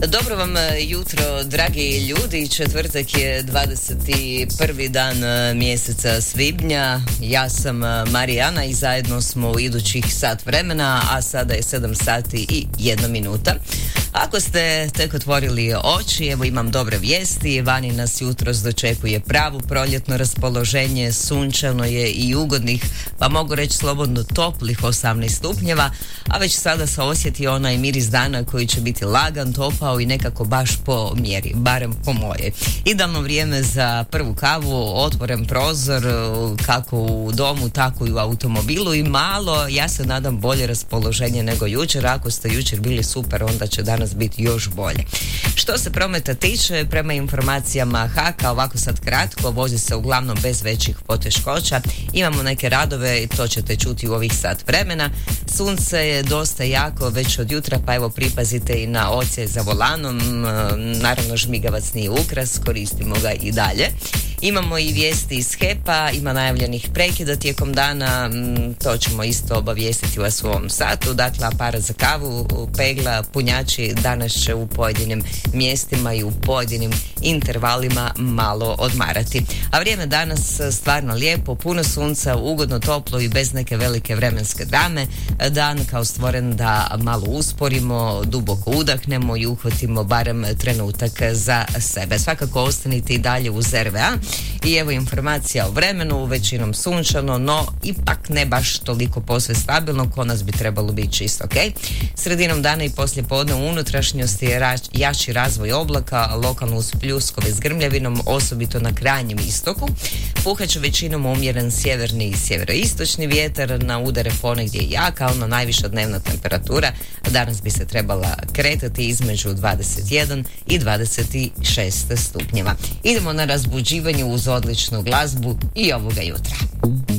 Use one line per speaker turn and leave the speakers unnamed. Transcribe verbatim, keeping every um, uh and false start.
Dobro vam jutro, dragi ljudi. Četvrtak je dvadeset prvi dan mjeseca svibnja. Ja sam Marijana i zajedno smo u idućih sat vremena, a sada je sedam sati i jedna minuta. Ako ste tek otvorili oči, evo imam dobre vijesti. Vani nas jutros dočekuje pravo proljetno raspoloženje, sunčano je i ugodnih, pa mogu reći slobodno toplih osamnaest stupnjeva, a već sada se osjeti onaj miris dana koji će biti lagan, topao i nekako baš po mjeri, barem po moje. Idealno vrijeme za prvu kavu, otvoren prozor, kako u domu, tako i u automobilu i malo, ja se nadam, bolje raspoloženje nego jučer. Ako ste jučer bili super, onda će danas biti još bolje. Što se prometa tiče, prema informacijama Haka, ovako sad kratko, vozi se uglavnom bez većih poteškoća. Imamo neke radove i to ćete čuti u ovih sat vremena. Sunce je dosta jako već od jutra, pa evo pripazite i na odsjaj za volanom. Naravno, žmigavac nije ukras, koristimo ga i dalje. Imamo i vijesti iz H E P-a, ima najavljenih prekida tijekom dana, to ćemo isto obavijestiti vas u ovom satu. Dakle, aparat za kavu, pegla, punjači danas će u pojedinim mjestima i u pojedinim intervalima malo odmarati. A vrijeme danas stvarno lijepo, puno sunca, ugodno, toplo i bez neke velike vremenske drame. Dan kao stvoren da malo usporimo, duboko udahnemo i uhvatimo barem trenutak za sebe. Svakako ostanite i dalje uz R V A. I evo informacija o vremenu, većinom sunčano, no ipak ne baš toliko posve stabilno, ko nas bi trebalo biti čisto, ok? Sredinom dana i poslije podne u unutrašnjosti je rač, jači razvoj oblaka, lokalno uz pljuskove s grmljavinom, osobito na krajnjem istoku. Puhat će većinom umjeren sjeverni i sjeveroistočni vjetar, na udare ponegdje jaka, ono najviša dnevna temperatura danas bi se trebala kretati između dvadeset jedan i dvadeset šest stupnjeva. Idemo na razbuđivanje uz odličnu glazbu i ovoga jutra.